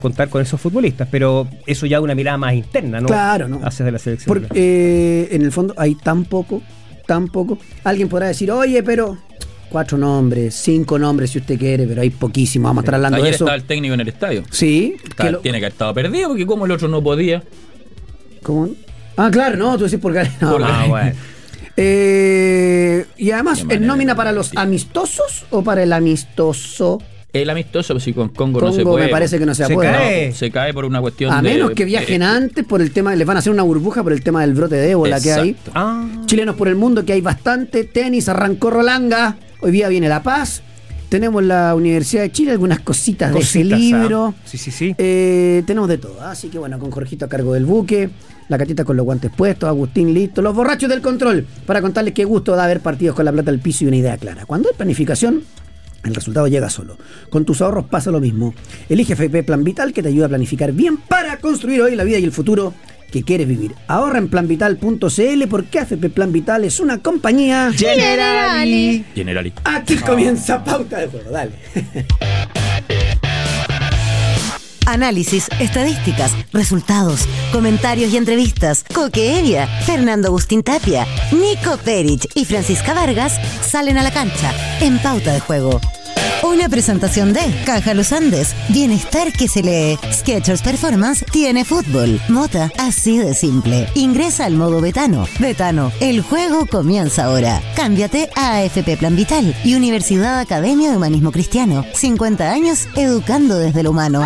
contar con esos futbolistas, pero eso ya es una mirada más interna, ¿no? Claro, ¿no? Hacia de la selección. Porque en el fondo hay tan poco. Alguien podrá decir, oye, pero 4 nombres, 5 nombres si usted quiere, pero hay poquísimo. Vamos a estar hablando de Ayer eso. estaba el técnico en el estadio. Sí. Tiene que haber estado perdido, porque como el otro no podía. ¿Cómo? Ah, claro, no, tú decís porque... No, bueno. Y además, ¿es nómina para los amistosos o para el amistoso? El amistoso, pues si con Congo no se Congo puede. me parece que no se Se puede. cae. No, se cae por una cuestión A de... menos que viajen antes por el tema, les van a hacer una burbuja por el tema del brote de ébola que hay. Exacto. Chilenos por el mundo, que hay bastante. Tenis, arrancó Rolanga. Hoy día viene La Paz. Tenemos la Universidad de Chile, algunas cositas de ese libro. Sí. Tenemos de todo. Así que bueno, con Jorgito a cargo del buque, la Catita con los guantes puestos, Agustín listo, los borrachos del control, para contarles qué gusto da ver partidos con la plata al piso y una idea clara. Cuando hay planificación, el resultado llega solo. Con tus ahorros pasa lo mismo. Elige FP Plan Vital, que te ayuda a planificar bien para construir hoy la vida y el futuro que quieres vivir. Ahorra en planvital.cl, porque AFP Plan Vital es una compañía Generali. Aquí comienza Pauta de Juego, dale. Análisis, estadísticas, resultados, comentarios y entrevistas. Coque Evia, Fernando Agustín Tapia, Nico Perich y Francisca Vargas salen a la cancha en Pauta de Juego. Una presentación de Caja Los Andes, bienestar que se lee. Skechers Performance tiene fútbol. Mota, así de simple. Ingresa al modo Betano. Betano, el juego comienza ahora. Cámbiate a AFP Plan Vital y Universidad Academia de Humanismo Cristiano. 50 años educando desde lo humano.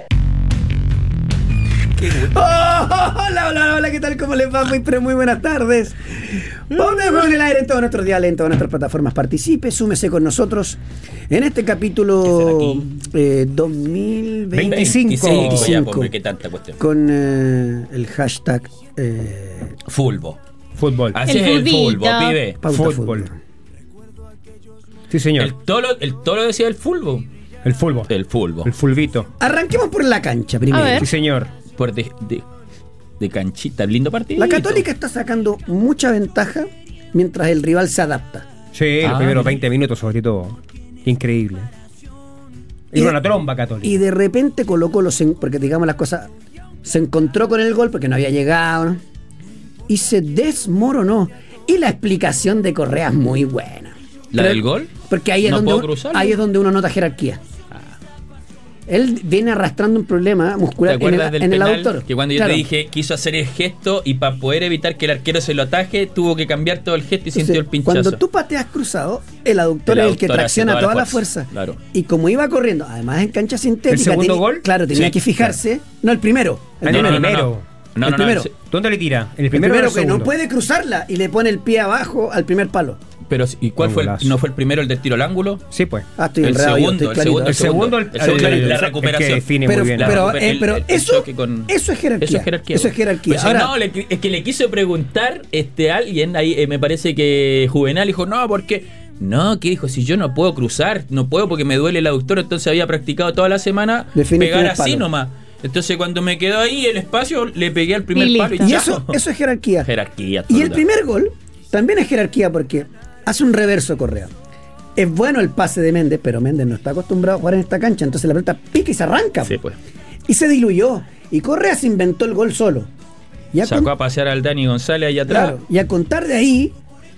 Hola, ¿qué tal? ¿Cómo les va? Muy buenas tardes. Pauta de Juego en el aire en todos nuestros diales, en todas nuestras plataformas. Participe, súmese con nosotros en este capítulo 2025 ya, hombre, qué tanta cuestión. con el hashtag Fútbol. Así es el fútbol, pibe. Pauta Fútbol. Sí, señor. El tolo decía el fútbol. El fútbol. El fútbol. El fulvito. Arranquemos por la cancha primero. A ver. Sí, señor. Por de canchita, lindo partido. La Católica está sacando mucha ventaja mientras el rival se adapta. Sí, los primeros 20 minutos sobre todo. Increíble. Y una tromba Católica. Y de repente Colo-Colo, porque digamos las cosas, se encontró con el gol porque no había llegado, ¿no? Y se desmoronó. Y la explicación de Correa es muy buena. ¿La del gol? Porque ahí es, ¿No donde, puedo cruzarlo? ahí es donde uno nota jerarquía. Él viene arrastrando un problema muscular ¿Te acuerdas del en el penal? aductor. Que cuando yo Claro. te dije quiso hacer el gesto y para poder evitar que el arquero se lo ataje, tuvo que cambiar todo el gesto y Entonces, sintió el pinchazo. cuando tú pateas cruzado, el aductor es el que aductor hace tracciona toda la fuerza. Claro. Y como iba corriendo, además en cancha sintética, ¿El segundo gol? Claro, tenía Sí, que fijarse. No, el primero. El primero. El primero. ¿Dónde le tira? ¿En el El primero, primero o que el no segundo? puede cruzarla y le pone el pie abajo al primer palo. Pero, ¿y cuál Un fue? golazo. ¿No fue el primero el del tiro al ángulo? Sí, pues. Ah, estoy El enredado yo, segundo, estoy el clarito. segundo, El segundo, la el recuperación. que define Pero- muy bien. pero eso choque con- eso es jerarquía. Eso es jerarquía. Eso es jerarquía. Pues, Ahora, no, es que le quiso preguntar alguien, ahí me parece que Juvenal dijo, no, porque... No, ¿qué dijo? Si yo no puedo cruzar, no puedo porque me duele el aductor, entonces había practicado toda la semana Definir pegar primer así palo. nomás. Entonces cuando me quedó ahí el espacio, le pegué al primer Y palo y listo. y chao. eso es jerarquía. Jerarquía. Y el absoluta. primer gol también es jerarquía porque hace un reverso Correa. Es bueno el pase de Méndez, pero Méndez no está acostumbrado a jugar en esta cancha, entonces la pelota pica y se arranca. Sí, pues. Y se diluyó. Y Correa se inventó el gol solo. Y a Sacó a pasear al Dani González ahí atrás. claro, y a contar de ahí,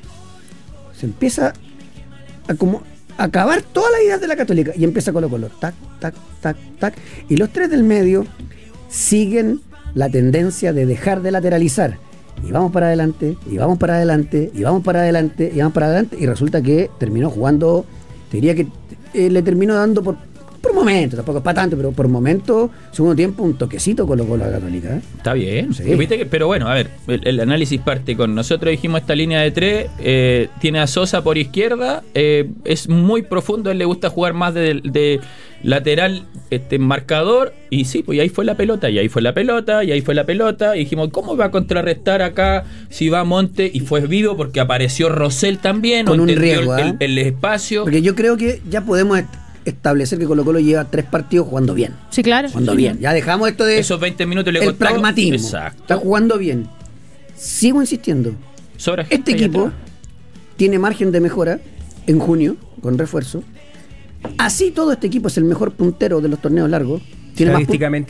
se empieza a como acabar todas las ideas de la Católica. Y empieza Colo-Colo. Tac, tac, tac, tac. Y los tres del medio siguen la tendencia de dejar de lateralizar. Y vamos para adelante, y vamos para adelante, y vamos para adelante, y vamos para adelante. Y resulta que terminó jugando, te diría que le terminó dando por momento, tampoco es para tanto, pero por momento, segundo tiempo, un toquecito Colo-Colo a la Católica. Está bien. Sí. ¿Viste que? Pero bueno, a ver, el análisis parte con nosotros dijimos esta línea de tres, tiene a Sosa por izquierda, es muy profundo, a él le gusta jugar más de lateral marcador, y sí, pues y ahí fue la pelota, y ahí fue la pelota, y ahí fue la pelota, y dijimos, ¿cómo va a contrarrestar acá si va Monte? Y fue vivo porque apareció Rosell también, Con un entendió riesgo, el espacio. Porque yo creo que ya podemos establecer que Colo-Colo lleva 3 partidos jugando bien. Sí, claro. Jugando bien. Ya dejamos esto de Esos 20 minutos le el costó. pragmatismo. Exacto. Está jugando bien. Sigo insistiendo. Sobra gente Este ahí equipo atrás. tiene margen de mejora en junio, con refuerzo. Así todo este equipo es el mejor puntero de los torneos largos. Tiene más Estadísticamente